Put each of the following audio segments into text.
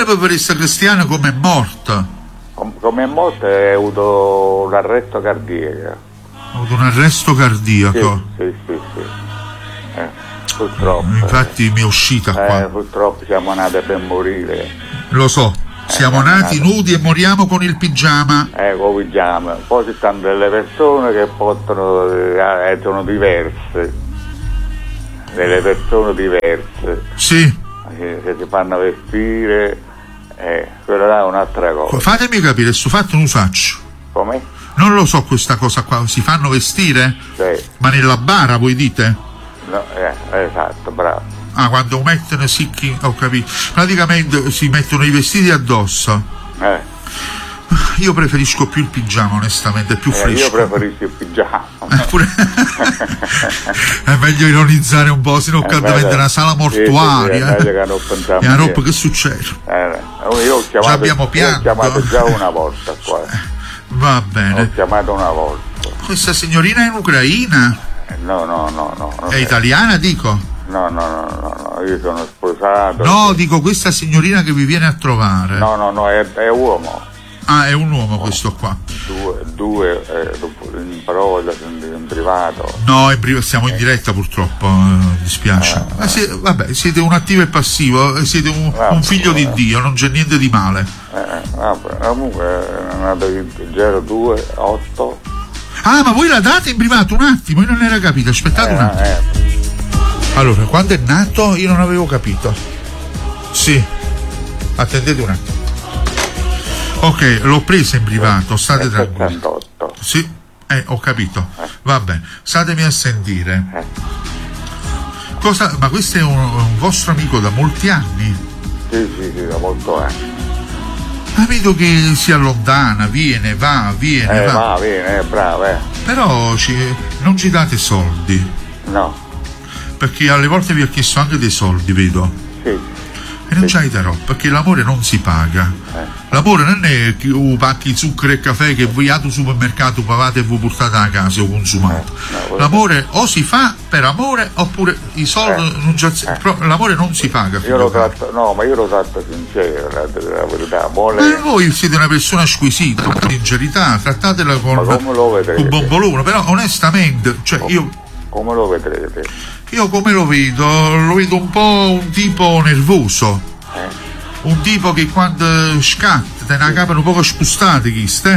per questa cristiana come è morta? Come è morta ha avuto un arresto cardiaco. Ha avuto un arresto cardiaco? Sì. Purtroppo. Infatti mi è uscita qua. Purtroppo siamo nati per morire. Lo so, siamo nati nudi e moriamo con il pigiama. Con il pigiama. Poi ci stanno delle persone che portano, sono diverse. Delle persone diverse. Sì. Che si fanno vestire, quella là è un'altra cosa. Fatemi capire, sto fatto non lo faccio. Come? Non lo so questa cosa qua, si fanno vestire? Sì. Ma nella bara voi dite? No, esatto, bravo. Ah, quando mettono sicchi, ho capito. Praticamente si mettono i vestiti addosso. Io preferisco più il pigiama, onestamente, è più fresco. Io preferisco il pigiama. È meglio ironizzare un po', sennò diventa una sala mortuaria. Sì, e a roba che succede? Io già abbiamo pianto. Ho chiamato già una volta qua. Va bene. Ho chiamato una volta. Questa signorina è in Ucraina? No. È italiana, dico? No, io sono sposato. No, dico questa signorina che vi viene a trovare. No, è uomo. Ah, è un uomo questo qua. Due in parola, in privato. No, siamo in diretta purtroppo, dispiace. Vabbè, siete un attivo e passivo, siete un figlio di Dio, non c'è niente di male. Comunque è nato il 02-8. Ah, ma voi la date in privato un attimo, io non era capito, aspettate un attimo. Allora, quando è nato io non avevo capito. Sì, attendete un attimo. Ok, l'ho presa in privato, state tranquilli. 78. Sì, ho capito. Va bene, statemi a sentire. Ma questo è un vostro amico da molti anni? Sì, da molto anni. Ma vedo che si allontana, viene, va. Viene, bravo, Però non ci date soldi. No. Perché alle volte vi ho chiesto anche dei soldi, vedo. Sì. E non c'hai però, perché l'amore non si paga. L'amore non è che pacchi zucchero e caffè che voi al supermercato pagate e voi portate a casa o consumate. L'amore o si fa per amore oppure i soldi non c'è. L'amore non si paga. Ma io lo tratto sincero, la verità. Ma voi siete una persona squisita, con sincerità, trattatela con bombolone, però onestamente, io. Come lo vedrete? Io come lo vedo un po' un tipo nervoso. Un tipo che quando scatta te ne capano un po' spostati,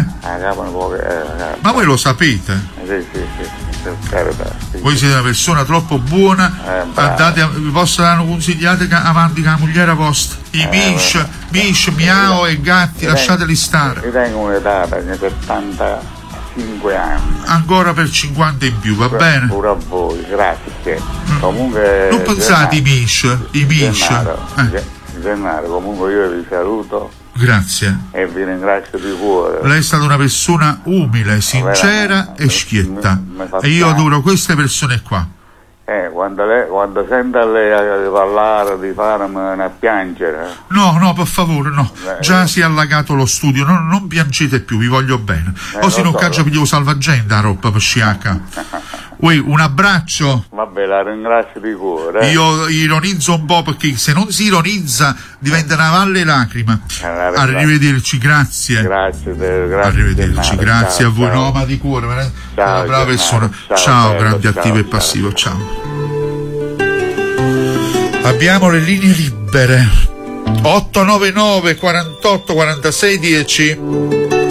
Ma voi lo sapete? Sì. Voi siete una persona troppo buona, vi posso dare consigliate avanti con la mogliera vostra. I mish, miao e gatti, lasciateli stare. Io tengo un'età da 75 anni. Ancora per 50 in più, va bene? Pure a voi, grazie. Comunque. Non pensate i mish. Gennaro, comunque io vi saluto. Grazie. E vi ringrazio di cuore. Lei è stata una persona umile, sincera e schietta. E io adoro queste persone qua. Quando sento lei parlare di farmi a piangere. No, per favore, no. Già si è allagato lo studio, non piangete più, vi voglio bene. O se non caccia pigliavo salvagenda a roba per sciacca. Un abbraccio. Vabbè, la ringrazio di cuore. Io ironizzo un po' perché se non si ironizza diventa una valle lacrima. Arrivederci, grazie. Grazie. Arrivederci, grazie a voi. Ciao. No, ma di cuore, una brava persona. Ciao, grande attivo e passivo, ciao. Abbiamo le linee libere. 899 48 46 10.